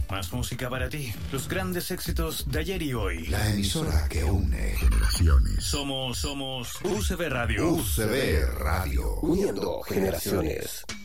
Más música para ti. Los grandes éxitos de ayer y hoy. La emisora que une generaciones. Somos UCB Radio. UCB Radio. Uniendo generaciones.